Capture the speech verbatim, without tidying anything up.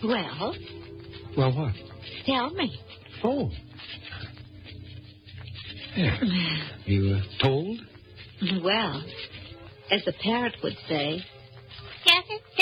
Well? Well, what? Tell me. Oh. Yeah. You uh, told? Well, as a parrot would say, doesn't